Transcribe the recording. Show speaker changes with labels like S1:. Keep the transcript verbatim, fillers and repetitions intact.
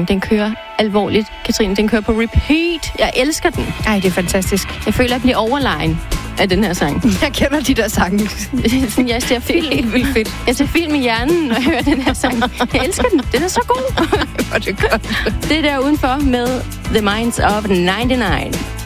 S1: sang, den kører alvorligt. Katrine, den kører på repeat. Jeg elsker den.
S2: Ej, det er fantastisk.
S1: Jeg føler, at jeg bliver overlegen af den her sang.
S2: Jeg kender de der sange.
S1: Jeg ser film.
S2: Det er helt vildt fedt.
S1: Jeg ser film i hjernen, når jeg hører den her sang. Jeg elsker den. Den er så god.
S2: Hvor det godt.
S1: Det er der udenfor med The Minds of nioghalvfems.